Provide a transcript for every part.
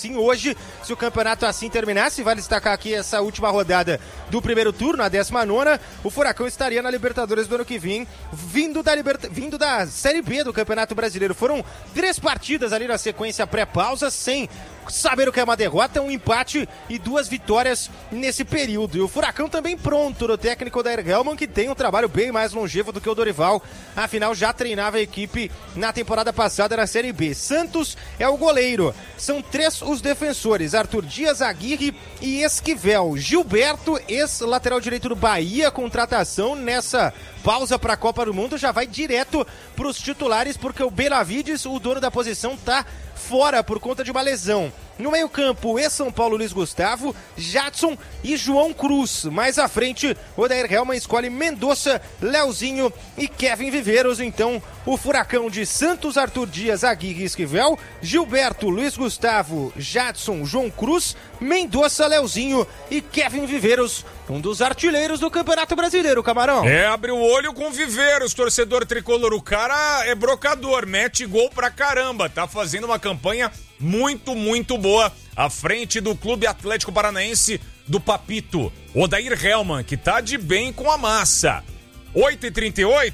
assim hoje, se o campeonato assim terminasse. Vale destacar aqui essa última rodada do primeiro turno, a 19ª, o Furacão estaria na Libertadores do ano que vem, vindo da Série B do Campeonato Brasileiro. Foram 3 partidas ali na sequência pré-pausa, sem saber o que é uma derrota, um empate e 2 vitórias nesse período. E o Furacão também pronto no técnico Odair Hellmann, que tem um trabalho bem mais longevo do que o Dorival, afinal já treinava a equipe na temporada passada na Série B. Santos é o goleiro, são 3 os defensores: Arthur Dias, Aguirre e Esquivel. Gilberto, ex-lateral direito do Bahia, contratação nessa pausa para a Copa do Mundo, já vai direto para os titulares, porque o Benavides, o dono da posição, tá fora por conta de uma lesão. No meio-campo, ex-São Paulo, Luiz Gustavo, Jadson e João Cruz. Mais à frente, o Odair Hellmann escolhe Mendonça, Leozinho e Kevin Viveiros. Então, o Furacão de Santos, Arthur Dias, Aguirre e Esquivel, Gilberto, Luiz Gustavo, Jadson, João Cruz, Mendonça, Leozinho e Kevin Viveiros, um dos artilheiros do Campeonato Brasileiro, Camarão. Abre o olho com Viveiros, torcedor tricolor. O cara é brocador, mete gol pra caramba, tá fazendo uma campanha muito, muito boa à frente do Clube Atlético Paranaense do Papito. Odair Hellmann, que tá de bem com a massa. 8h38,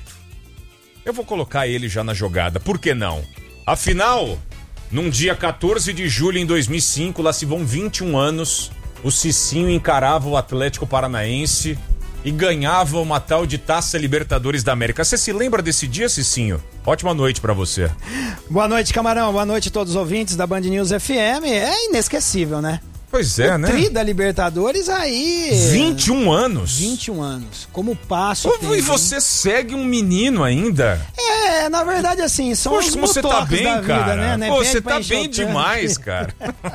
eu vou colocar ele já na jogada, por que não? Afinal, num dia 14 de julho em 2005, lá se vão 21 anos, o Cicinho encarava o Atlético Paranaense e ganhava uma tal de Taça Libertadores da América. Você se lembra desse dia, Cicinho? Ótima noite pra você. Boa noite, Camarão. Boa noite a todos os ouvintes da Band News FM. É inesquecível, né? Pois é, né? Tri da Libertadores aí... 21 anos. 21 anos. Como passa o tempo, e você segue um menino ainda? Na verdade, assim, são os como você tá bem, da cara. vida, né? Pô, você tá bem demais, cara.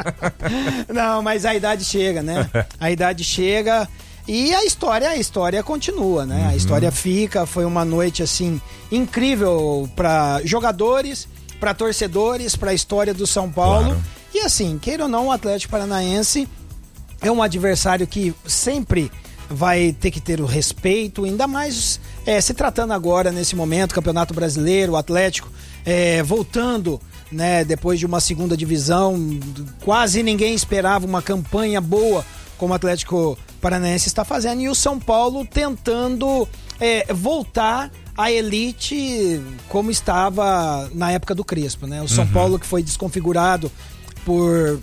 Não, mas a idade chega, né? A idade chega... E a história continua, né? A história fica, foi uma noite, assim, incrível para jogadores, para torcedores, para a história do São Paulo. Claro. E assim, queira ou não, o Atlético Paranaense é um adversário que sempre vai ter que ter o respeito, ainda mais se tratando agora, nesse momento, Campeonato Brasileiro, o Atlético voltando, né? Depois de uma segunda divisão, quase ninguém esperava uma campanha boa como o Atlético Paranaense está fazendo, e o São Paulo tentando voltar à elite como estava na época do Crespo, né? O São Paulo que foi desconfigurado por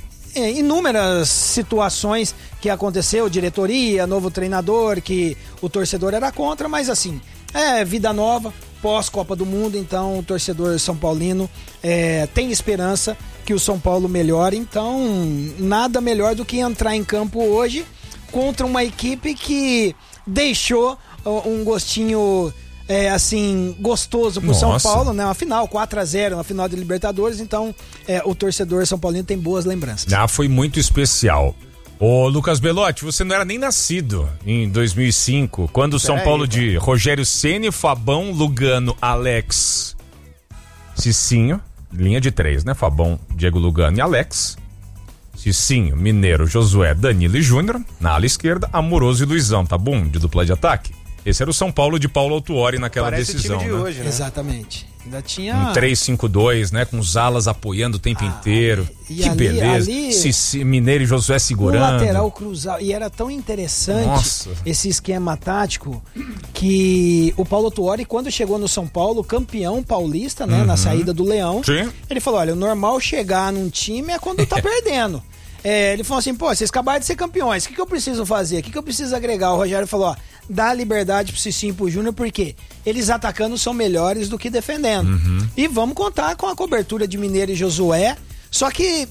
inúmeras situações que aconteceu, diretoria, novo treinador, que o torcedor era contra, mas assim, vida nova, pós-Copa do Mundo, então o torcedor são paulino tem esperança que o São Paulo melhore, então nada melhor do que entrar em campo hoje contra uma equipe que deixou um gostinho assim, gostoso pro São Paulo, né? Uma final 4-0, uma final de Libertadores, então o torcedor São Paulino tem boas lembranças. Foi muito especial. Ô Lucas Belotti, você não era nem nascido em 2005, quando o São Paulo de Rogério Ceni, Fabão, Lugano, Alex, Cicinho, linha de 3, né? Fabão, Diego Lugano e Alex, Cicinho, Mineiro, Josué, Danilo e Júnior, na ala esquerda, Amoroso e Luizão, tá bom? De dupla de ataque. Esse era o São Paulo de Paulo Autuori naquela decisão, time de né? Hoje, né? Exatamente. Ainda tinha... Um 3-5-2, né? Com os alas apoiando o tempo inteiro. Que ali, beleza. Mineiro e Josué segurando. O lateral cruzado. E era tão interessante esse esquema tático que o Paulo Autuori, quando chegou no São Paulo, campeão paulista, né? Na saída do Leão. Sim. Ele falou, olha, o normal chegar num time é quando tá perdendo. Ele falou assim, vocês acabaram de ser campeões, o que eu preciso fazer? O que eu preciso agregar? O Rogério falou, dá liberdade pro Cicinho e pro Júnior, porque eles atacando são melhores do que defendendo. E vamos contar com a cobertura de Mineiro e Josué, só que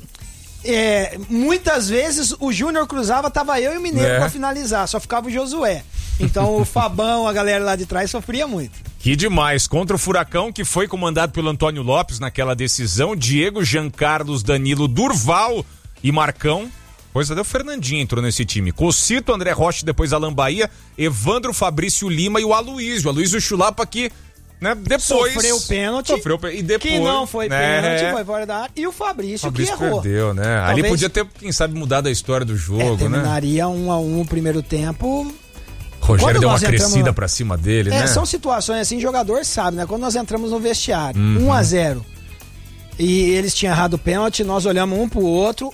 muitas vezes o Júnior cruzava, tava eu e o Mineiro pra finalizar, só ficava o Josué. Então o Fabão, a galera lá de trás sofria muito. Que demais, contra o Furacão, que foi comandado pelo Antônio Lopes naquela decisão, Diego, Jean Carlos, Danilo, Durval e Marcão. Pois até o Fernandinho entrou nesse time. Cocito, André Rocha, depois Alan Bahia, Evandro, Fabrício Lima e o Aloísio. Aloísio Chulapa que, né, depois... Sofreu pênalti. E depois... Que não foi pênalti, foi fora da área. E o Fabrício que errou. Perdeu, né? Talvez... Ali podia ter, quem sabe, mudado a história do jogo, terminaria 1-1 o primeiro tempo. Rogério deu uma crescida pra cima dele, né? São situações assim, jogador sabe, né? Quando nós entramos no vestiário, 1-0. E eles tinham errado o pênalti, nós olhamos um pro outro,